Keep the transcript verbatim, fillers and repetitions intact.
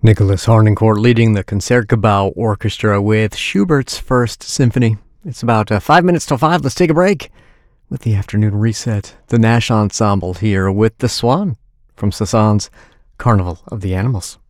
Nicholas Harnoncourt leading the Concertgebouw Orchestra with Schubert's First Symphony. It's about uh, five minutes till five. Let's take a break with the afternoon reset. The Nash Ensemble here with The Swan from Cézanne's Carnival of the Animals.